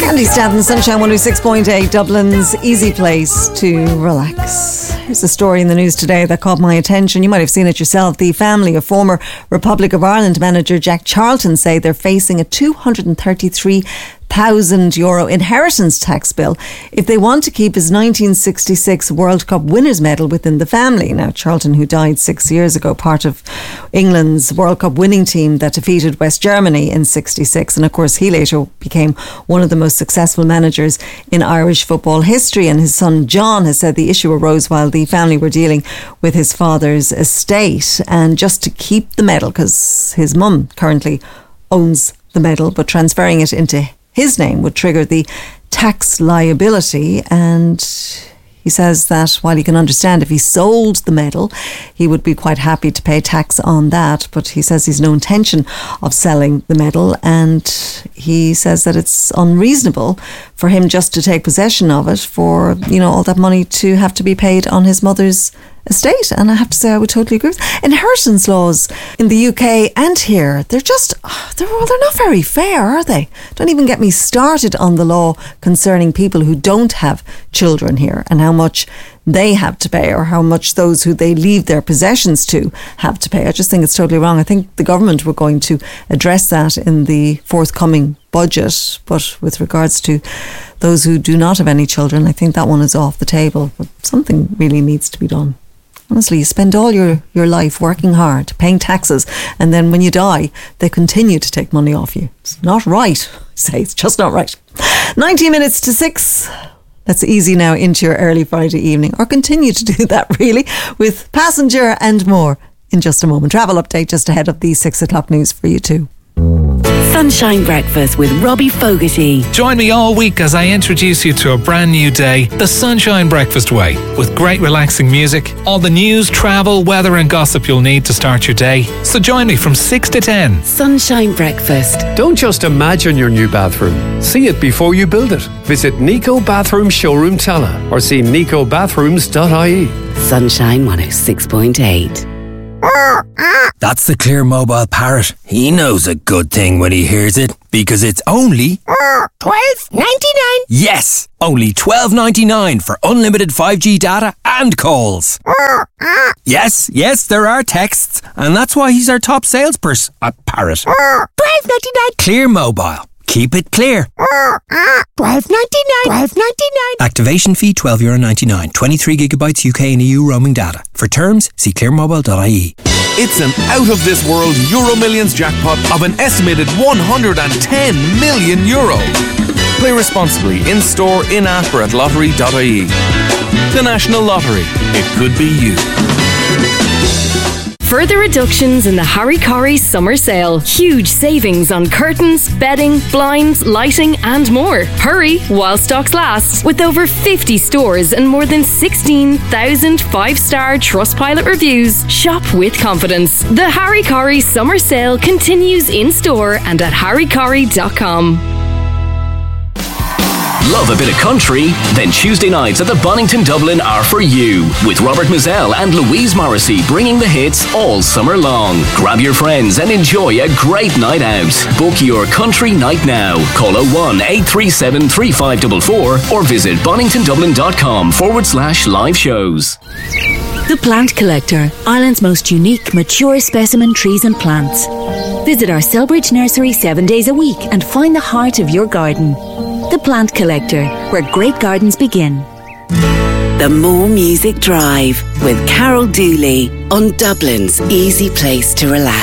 Candy Stanton, Sunshine 106.8, Dublin's easy place to relax. Here's a story in the news today that caught my attention. You might have seen it yourself. The family of former Republic of Ireland manager Jack Charlton say they're facing a €233,000 inheritance tax bill if they want to keep his 1966 World Cup winners medal within the family. Now, Charlton, who died 6 years ago, part of England's World Cup winning team that defeated West Germany in '66, and of course he later became one of the most successful managers in Irish football history. And his son John has said the issue arose while the family were dealing with his father's estate, and just to keep the medal, because his mum currently owns the medal, but transferring it into his name would trigger the tax liability. And he says that while he can understand if he sold the medal, he would be quite happy to pay tax on that. But he says he's no intention of selling the medal, and he says that it's unreasonable for him just to take possession of it for, all that money to have to be paid on his mother's estate. And I have to say, I would totally agree with inheritance laws in the UK and here. They're not very fair, are they? Don't even get me started on the law concerning people who don't have children here and how much they have to pay, or how much those who they leave their possessions to have to pay. I just think it's totally wrong. I think the government were going to address that in the forthcoming budget, but with regards to those who do not have any children, I think that one is off the table. But something really needs to be done. Honestly, you spend all your life working hard, paying taxes, and then when you die, they continue to take money off you. It's not right. I say it's just not right. 19 minutes to 6. That's easy now into your early Friday evening, or continue to do that really, with Passenger and more in just a moment. Travel update just ahead of the 6 o'clock news for you too. Sunshine Breakfast with Robbie Fogarty. Join me all week as I introduce you to a brand new day, the Sunshine Breakfast way, with great relaxing music, all the news, travel, weather and gossip you'll need to start your day. So join me from 6 to 10. Sunshine Breakfast. Don't just imagine your new bathroom. See it before you build it. Visit Nico Bathroom Showroom Tala or see nicobathrooms.ie. Sunshine 106.8. That's the Clear Mobile Parrot. He knows a good thing when he hears it, because it's only $12.99. Yes, only $12.99 for unlimited 5G data and calls. Yes, there are texts, and that's why he's our top salesperson. Parrot. $12.99. Clear Mobile. Keep it clear. $12.99. Activation fee €12.99. 23 gigabytes UK and EU roaming data. For terms, see clearmobile.ie. It's an out-of-this-world Euro Millions jackpot of an estimated €110 million. Play responsibly in-store, in-app or at lottery.ie. The National Lottery. It could be you. Further reductions in the Harry Corrie summer sale. Huge savings on curtains, bedding, blinds, lighting and more. Hurry while stocks last. With over 50 stores and more than 16,000 five-star Trustpilot reviews, shop with confidence. The Harry Corrie summer sale continues in store and at harrycorrie.com. Love a bit of country? Then Tuesday nights at the Bonington Dublin are for you, with Robert Mizell and Louise Morrissey bringing the hits all summer long. Grab your friends and enjoy a great night out. Book your country night now. Call 01837 3544 or visit boningtondublin.com/live shows. The Plant Collector, Ireland's most unique, mature specimen trees and plants. Visit our Selbridge nursery 7 days a week and find the heart of your garden. The Plant Collector, where great gardens begin. The More Music Drive with Carol Dooley on Dublin's easy place to relax.